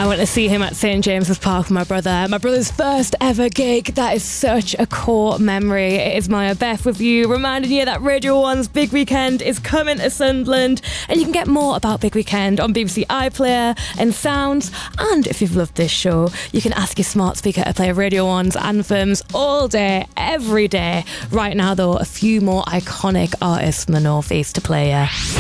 I went to see him at St James's Park with my brother. My brother's first ever gig. That is such a core memory. It is Maya Beth with you, reminding you that Radio 1's Big Weekend is coming to Sunderland, and you can get more about Big Weekend on BBC iPlayer and Sounds. And if you've loved this show, you can ask your smart speaker to play Radio 1's anthems all day, every day. Right now, though, a few more iconic artists from the North East to play you.